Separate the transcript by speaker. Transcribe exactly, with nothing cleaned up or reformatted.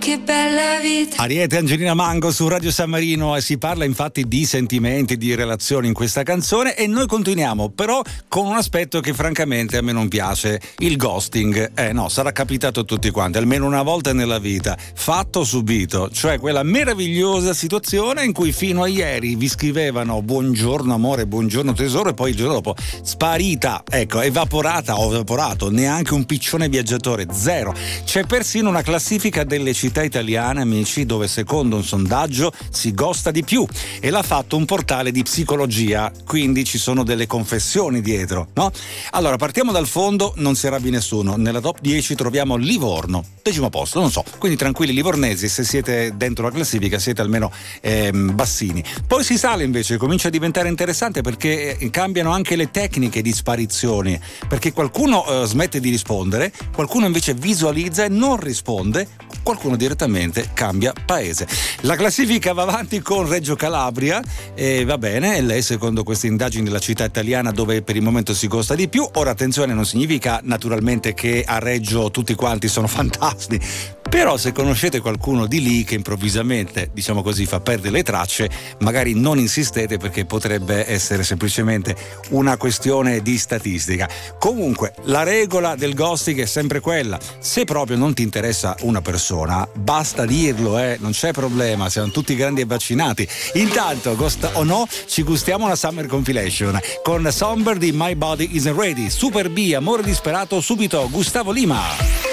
Speaker 1: che bella vita.
Speaker 2: Ariete, Angelina Mango su Radio San Marino, e si parla infatti di sentimenti, di relazioni in questa canzone, e noi continuiamo però con un aspetto che francamente a me non piace, il ghosting. Eh no, sarà capitato a tutti quanti, almeno una volta nella vita, fatto o subito, cioè quella meravigliosa situazione in cui fino a ieri vi scrivevano buongiorno amore, buongiorno tesoro, e poi il giorno dopo sparita, ecco, evaporata o evaporato, neanche un piccione viaggiatore, zero. C'è persino una classifica delle città italiane, amici, dove secondo un sondaggio si ghosta di più, e l'ha fatto un portale di psicologia, quindi ci sono delle confessioni dietro, no? Allora, partiamo dal fondo, non si arrabbi nessuno. Nella top dieci troviamo Livorno, decimo posto, non so, quindi tranquilli livornesi, se siete dentro la classifica siete almeno ehm, bassini. Poi si sale invece, comincia a diventare interessante perché eh, cambiano anche le tecniche di sparizioni, perché qualcuno eh, smette di rispondere, qualcuno invece visualizza e non risponde, qualcuno direttamente cambia paese. La classifica va avanti con Reggio Calabria, e va bene, lei secondo queste indagini della città italiana dove per il momento si costa di più. Ora attenzione, non significa naturalmente che a Reggio tutti quanti sono fantasmi, però se conoscete qualcuno di lì che improvvisamente, diciamo così, fa perdere le tracce, magari non insistete, perché potrebbe essere semplicemente una questione di statistica. Comunque la regola del ghosting è sempre quella: se proprio non ti interessa una persona basta dirlo, eh, non c'è problema, siamo tutti grandi e vaccinati. Intanto, ghost o no, ci gustiamo una Summer Compilation con Somber di My Body Isn't Ready, Super B, Amore disperato, subito Gustavo Lima.